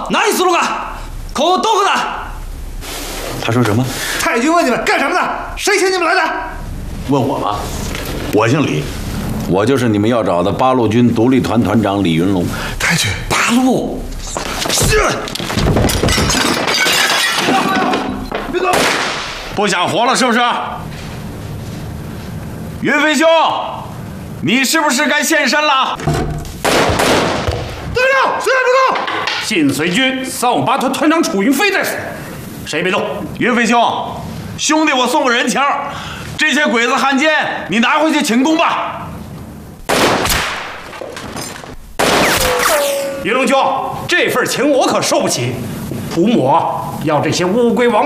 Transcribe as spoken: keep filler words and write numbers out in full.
哪里死路啊？口都个的。 他说什么？ 太君问你们干什么的？谁请你们来的？ 问我吗？我姓李，我就是你们要找的八路军独立团团长李云龙。 太君， 八路是。 别走！ 不想活了是不是？云飞兄，你是不是该现身了？ 队长，虽然不够。 晋绥军三五八团团长楚云飞在此，谁别动？ 云飞兄，兄弟我送个人情，这些鬼子汉奸你拿回去请功吧。 云龙兄，这份情我可受不起。普母要这些乌龟王